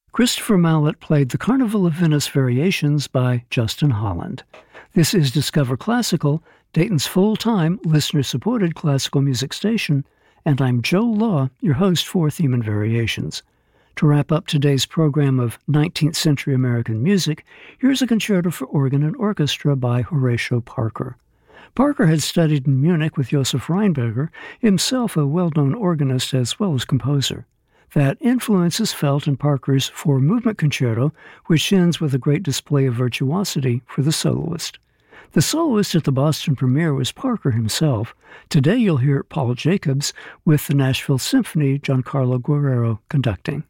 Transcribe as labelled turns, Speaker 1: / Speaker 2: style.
Speaker 1: Christopher Mallet played the Carnival of Venice Variations by Justin Holland. This is Discover Classical, Dayton's full-time, listener-supported classical music station, and I'm Joe Law, your host for Theme and Variations. To wrap up today's program of 19th century American music, here's a concerto for organ and orchestra by Horatio Parker. Parker had studied in Munich with Josef Rheinberger, himself a well-known organist as well as composer. That influence is felt in Parker's four-movement concerto, which ends with a great display of virtuosity for the soloist. The soloist at the Boston premiere was Parker himself. Today you'll hear Paul Jacobs with the Nashville Symphony, Giancarlo Guerrero conducting.